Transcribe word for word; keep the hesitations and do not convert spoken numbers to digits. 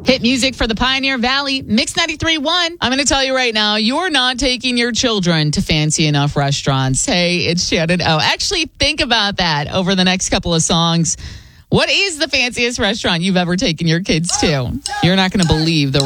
Hit music for the Pioneer Valley, Mix ninety-three point one. I'm going to tell you right now, you're not taking your children to fancy enough restaurants. Hey, it's Shannon O. Actually, think about that over the next couple of songs. What is the fanciest restaurant you've ever taken your kids to? You're not going to believe the